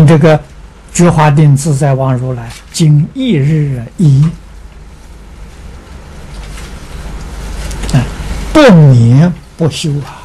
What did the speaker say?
问这个觉华定自在王如来，今一日一不眠不休啊！